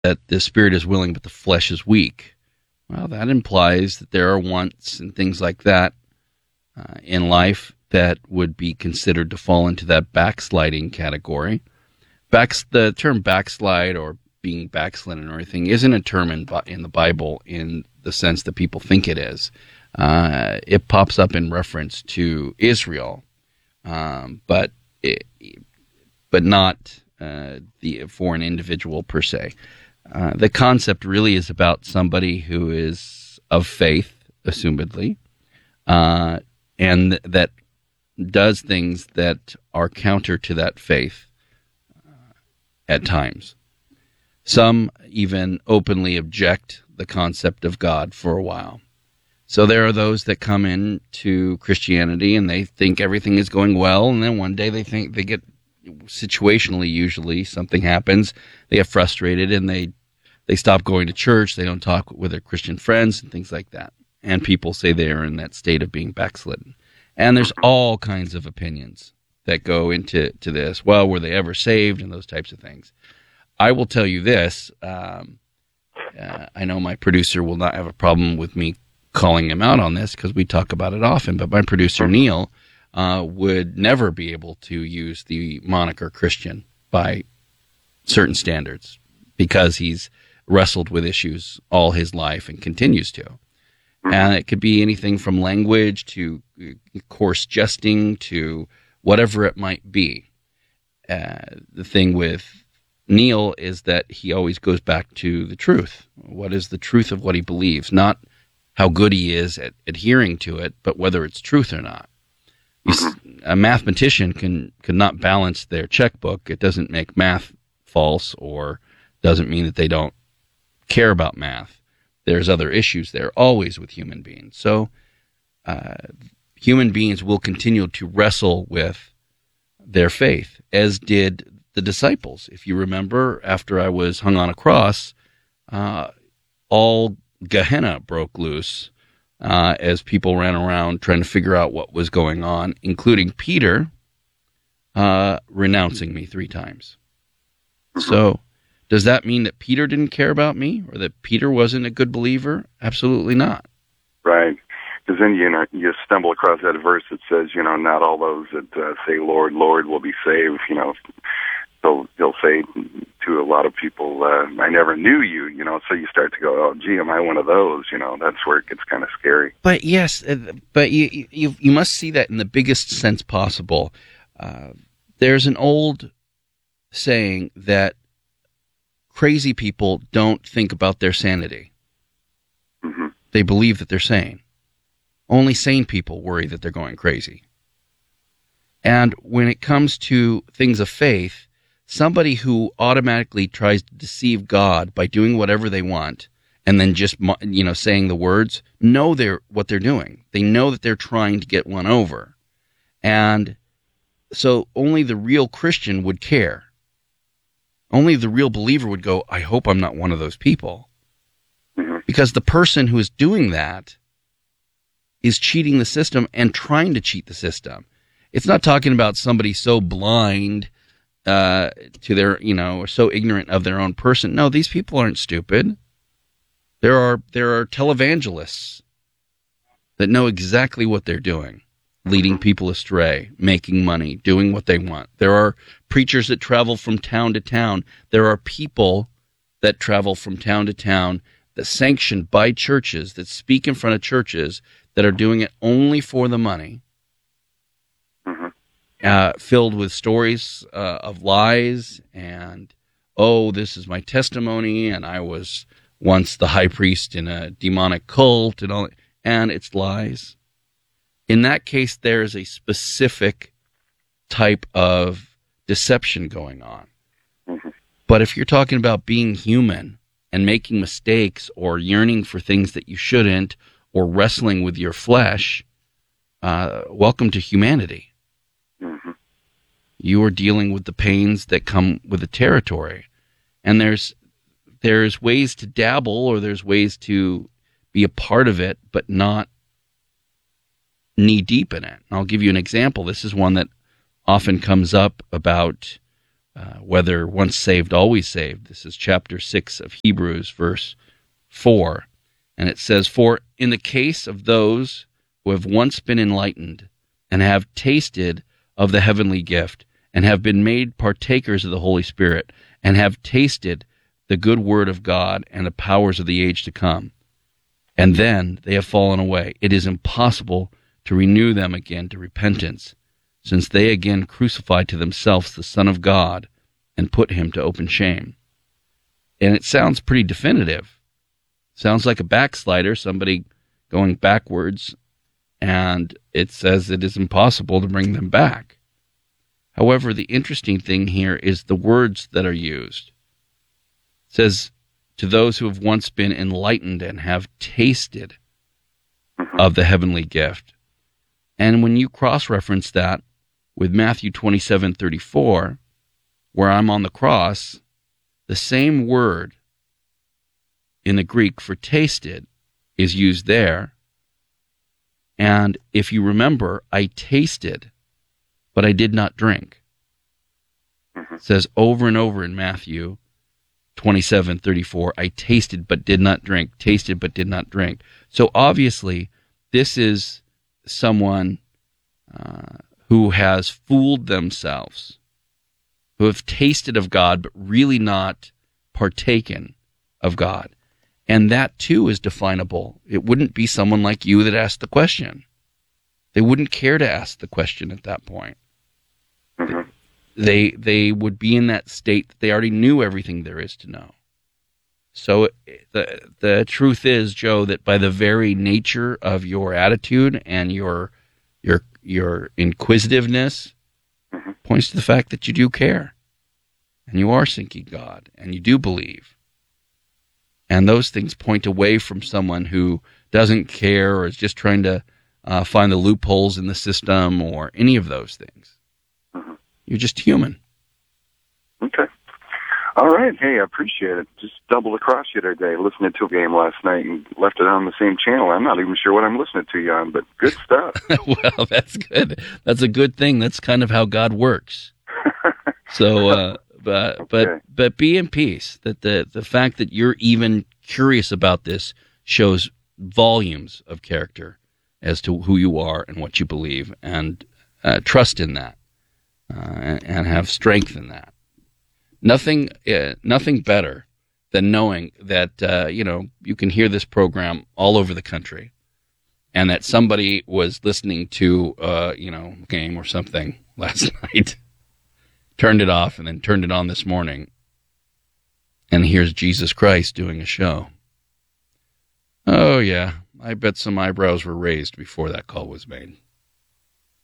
that the spirit is willing but the flesh is weak. Well, that implies that there are wants and things like that in life that would be considered to fall into that backsliding category. The term backslide or being backslidden or anything isn't a term in the Bible in the sense that people think it is. It pops up in reference to Israel, but not for an individual per se. The concept really is about somebody who is of faith, assumedly, and that does things that are counter to that faith at times. Some even openly object the concept of God for a while. So there are those that come into Christianity and they think everything is going well, and then one day they think they get situationally, usually something happens, they get frustrated and they stop going to church, they don't talk with their Christian friends and things like that. And people say they are in that state of being backslidden. And there's all kinds of opinions that go into this. Well, were they ever saved and those types of things. I will tell you this. I know my producer will not have a problem with me calling him out on this because we talk about it often, but my producer, Neil, would never be able to use the moniker Christian by certain standards because he's wrestled with issues all his life and continues to. And it could be anything from language to coarse jesting to whatever it might be. The thing with Neil is that he always goes back to the truth. What is the truth of what he believes? Not how good he is at adhering to it, but whether it's truth or not. A mathematician could not balance their checkbook. It doesn't make math false or doesn't mean that they don't care about math. There's other issues there, always with human beings. So human beings will continue to wrestle with their faith, as did the disciples. If you remember, after I was hung on a cross, all Gehenna broke loose as people ran around trying to figure out what was going on, including Peter renouncing me 3 times. So does that mean that Peter didn't care about me or that Peter wasn't a good believer? Absolutely not. Right. Because then, you stumble across that verse that says, not all those that say, Lord, Lord, will be saved. So he'll say to a lot of people, I never knew you, so you start to go, oh, gee, am I one of those? That's where it gets kind of scary. But yes, but you must see that in the biggest sense possible. There's an old saying that crazy people don't think about their sanity. Mm-hmm. They believe that they're sane. Only sane people worry that they're going crazy. And when it comes to things of faith, somebody who automatically tries to deceive God by doing whatever they want and then just, saying the words, know what they're doing. They know that they're trying to get one over. And so only the real Christian would care. Only the real believer would go, I hope I'm not one of those people. Mm-hmm. Because the person who is doing that is cheating the system and trying to cheat the system. It's not talking about somebody so blind to their, or so ignorant of their own person. No, these people aren't stupid. There are televangelists that know exactly what they're doing, leading people astray, making money, doing what they want. There are preachers that travel from town to town. There are people that travel from town to town that sanctioned by churches, that speak in front of churches, that are doing it only for the money, filled with stories of lies and, this is my testimony, and I was once the high priest in a demonic cult, and all, and it's lies. In that case, there is a specific type of deception going on. Mm-hmm. But if you're talking about being human and making mistakes or yearning for things that you shouldn't or wrestling with your flesh, welcome to humanity. Mm-hmm. You are dealing with the pains that come with the territory. And there's ways to dabble, or there's ways to be a part of it, but not knee deep in it. And I'll give you an example. This is one that often comes up about whether once saved, always saved. This is chapter 6 of Hebrews, verse 4. And it says, "For in the case of those who have once been enlightened and have tasted of the heavenly gift and have been made partakers of the Holy Spirit and have tasted the good word of God and the powers of the age to come, and then they have fallen away, it is impossible to renew them again to repentance, since they again crucified to themselves the Son of God and put him to open shame." And it sounds pretty definitive. Sounds like a backslider, somebody going backwards, and it says it is impossible to bring them back. However, the interesting thing here is the words that are used. It says, "To those who have once been enlightened and have tasted of the heavenly gift." And when you cross-reference that with Matthew 27:34, where I'm on the cross, the same word in the Greek for tasted is used there. And if you remember, I tasted, but I did not drink. It says over and over in Matthew 27:34, I tasted but did not drink, tasted but did not drink. So obviously, this is someone who has fooled themselves, who have tasted of God but really not partaken of God. And that too is definable. It wouldn't be someone like you that asked the question. They wouldn't care to ask the question at that point. Mm-hmm. They would be in that state that they already knew everything there is to know. So the truth is, Joe, that by the very nature of your attitude and your inquisitiveness, points to the fact that you do care, and you are seeking God, and you do believe. And those things point away from someone who doesn't care or is just trying to find the loopholes in the system or any of those things. Mm-hmm. You're just human. Okay. All right. Hey, I appreciate it. Just stumbled across you today, listening to a game last night and left it on the same channel. I'm not even sure what I'm listening to you on, but good stuff. Well, that's good. That's a good thing. That's kind of how God works. So, but be in peace. That the fact that you're even curious about this shows volumes of character as to who you are and what you believe, and trust in that, and have strength in that. Nothing better than knowing that you can hear this program all over the country, and that somebody was listening to a game or something last night, turned it off, and then turned it on this morning, and here's Jesus Christ doing a show. Oh yeah, I bet some eyebrows were raised before that call was made.